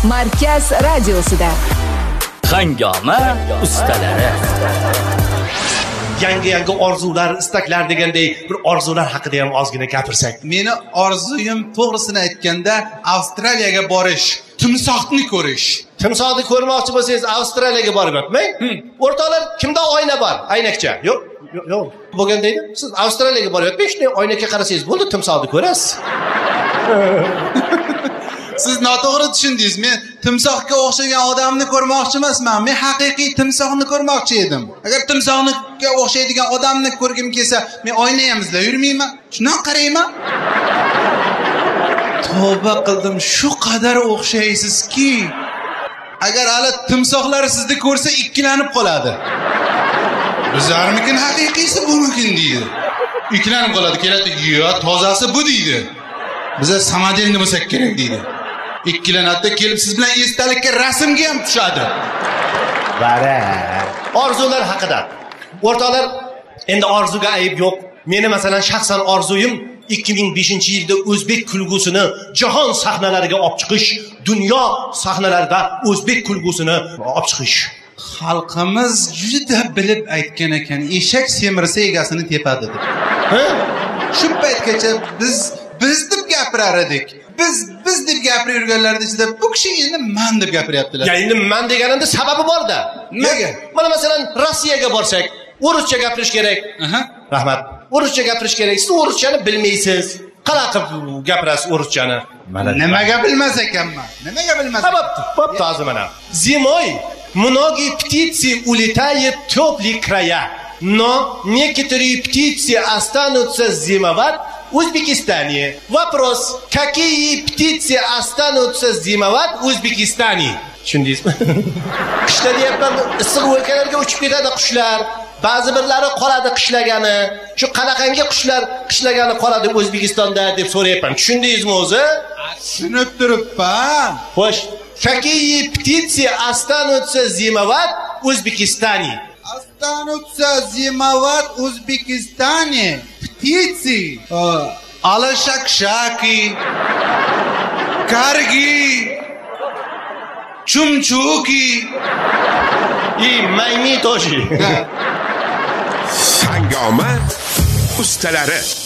Markaz radiosida Hangoma ustalari. Yangi orzular, istaklar degandek bir orzular haqida ham ozgina gapirsak. Meni orzuyim to'g'risini aytganda Avstraliyaga borish, timsohni ko'rish. Timsohni ko'rmoqchi bo'lsangiz Avstraliyaga borib o'tmang. O'rtoqlar, kimda oyna bor? Aynakcha. Yo'q. Bo'lganda edi. Siz Avstraliyaga borib o'tmang, shunday oynaga qarasangiz bo'ldi, timsohni ko'rasiz. Siz noto'g'ri tushundingiz. Men timsohga o'xshagan odamni ko'rmoqchi emasman. Men haqiqiy timsohni ko'rmoqchi edim. Agar timsohga o'xshaydigan odamni ko'rgim kelsa, men oyna ham izlab yurmayman. Shundan qarayman. Tavba qildim, shu qadar o'xshaysizki. Agar hali timsohlar sizni ko'rsa ikkilanib qoladi. Bizlarnikin haqiqiysi bumikin deydi. Ikkilanib qoladi, keladi, "Yo, tozasi bu" deydi. Biza samodelni bo'lsak kerak deydi. Ikkilanadi, kelib siz bilan esdalikka rasmga ham tushadi. Bara. Orzular haqida. O'rtoqlar, endi orzuga ayib yo'q. Meni masalan shaxsan orzuyim 2005-yilda o'zbek kulgusini jahon sahnalariga olib chiqish, dunyo sahnalarida o'zbek kulgusini olib chiqish. Xalqimiz juda bilib aytgan ekan, eshak semirsa egasini tepadi deb. Shu paytgacha biz deb gapirar edik. Biz deb gapirib yurganlarning ichida bu kishi endi men deb gapiryaptilar. Ya endi men deganimda sababi bor-da. Nega? Mana masalan Rossiyaga borsak, o'ruscha gapirish kerak. Rahmat. O'ruscha gapirish kerak. Siz o'ruschani bilmaysiz. Qanaqa gapirasiz o'ruschani? Nimaga bilmas ekanman? Nimaga bilmas? Bo'pti, hozir mana. Zimой многие птицы улетают в теплые края, но некоторые птицы останутся зимовать в Узбекистане. Вопрос: какие птицы останутся зимовать в Узбекистане? Tushundingizmi? Qishda deyapman, issiq o'lkalarga uchib ketadi qushlar. Ba'zi birlari qoladi qishlagani. Shu qanaqangi qushlar qishlagani qoladi O'zbekistonda deb so'rayapman. Tushundingizmi o'zi? Tushunib turibman. Xo'sh, какие птицы останутся зимовать в Узбекистане? Останутся зимовать в Узбекистане. Птицы. Алашакшаки. Карги. Chumchuki и Maymi тоже. Hangoma ustalari.